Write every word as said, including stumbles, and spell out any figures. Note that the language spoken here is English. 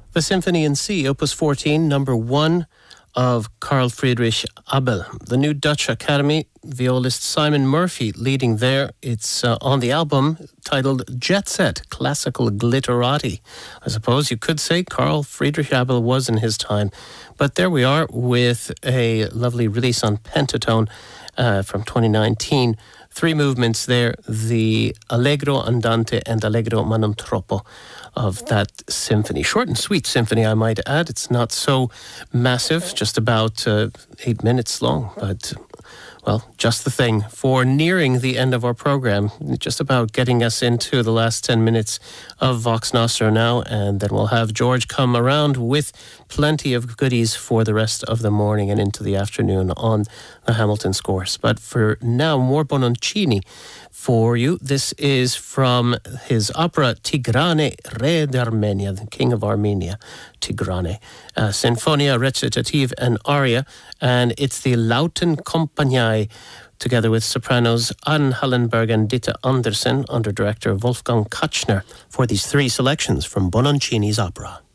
The Symphony in C, Opus fourteen, number one of Carl Friedrich Abel. The New Dutch Academy, violist Simon Murphy leading there. It's uh, on the album titled Jet Set, Classical Glitterati. I suppose you could say Carl Friedrich Abel was in his time. But there we are with a lovely release on Pentatone uh, from twenty nineteen. Three movements there, the Allegro Andante and Allegro ma non troppo of that symphony. Short and sweet symphony, I might add. It's not so massive, just about uh, eight minutes long, but, well, just the thing for nearing the end of our program. Just about getting us into the last ten minutes of Vox Nostra now, and then we'll have George come around with plenty of goodies for the rest of the morning and into the afternoon on the Hamilton scores. But for now, more Bononcini for you. This is from his opera Tigrane, Re d'Armenia, the King of Armenia, Tigrane. Uh, Sinfonia Recitative and Aria, and it's the Lauten Compagnie, together with sopranos Ann Hallenberg and Ditte Andersen, under director Wolfgang Kachner, for these three selections from Bononcini's opera.